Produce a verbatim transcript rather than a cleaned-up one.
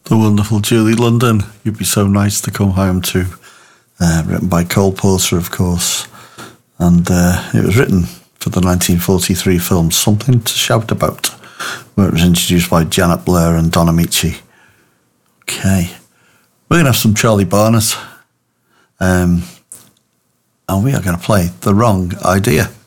The wonderful Julie London, You'd Be So Nice to Come Home To, uh, written by Cole Porter, of course. And uh, it was written for the nineteen forty-three film Something to Shout About, where it was introduced by Janet Blair and Don Amici. Okay, we're going to have some Charlie Barnes, um, and we are going to play The Wrong Idea.